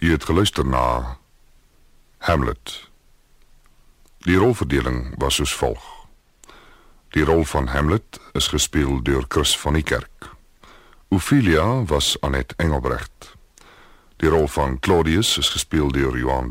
U het geluister na Hamlet. Die rolverdeling was soos volg. Die rol van Hamlet is gespeel deur Chris van die Kerk. Ophelia was Annette Engelbrecht. Die rol van Claudius is gespeel deur Johan